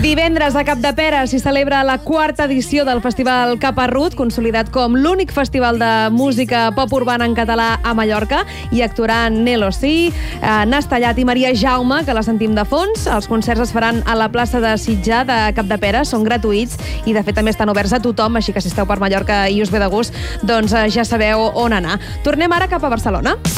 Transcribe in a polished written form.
Divendres a Capdepera s'hi celebra la 4ª edició del Festival Caparrut, consolidat com l'únic festival de música pop urbana en català a Mallorca. Hi actuaran Nelo Sí, Nastallat i Maria Jaume, que la sentim de fons. Els concerts es faran a la plaça de Sitjar de Capdepera, són gratuïts i de fet també estan oberts a tothom, així que si esteu per Mallorca i us ve de gust, doncs ja sabeu on anar. Tornem ara cap a Barcelona.